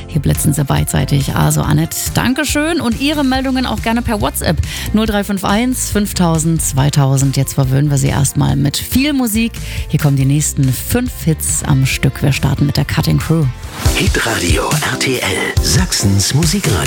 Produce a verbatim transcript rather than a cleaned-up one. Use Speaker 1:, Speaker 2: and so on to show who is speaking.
Speaker 1: Hier blitzen sie beidseitig. Also Annette, Dankeschön und Ihre Meldungen auch gerne per WhatsApp null drei fünf eins fünftausend zweitausend. Jetzt verwöhnen wir Sie erstmal mit viel Musik. Hier kommen die nächsten fünf Hits am Stück. Wir starten mit der Cutting Crew.
Speaker 2: Hitradio R T L, Sachsens Musikradio.